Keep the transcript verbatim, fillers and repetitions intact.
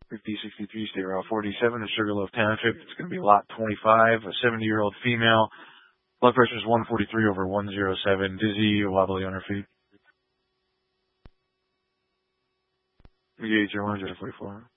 fifty sixty-three, State Route forty-seven in Sugarloaf Township. It's going to be lot twenty-five, a seventy-year-old female. Blood pressure is one forty-three over one oh seven. Dizzy, wobbly on her feet. Gauge one hundred forty-four.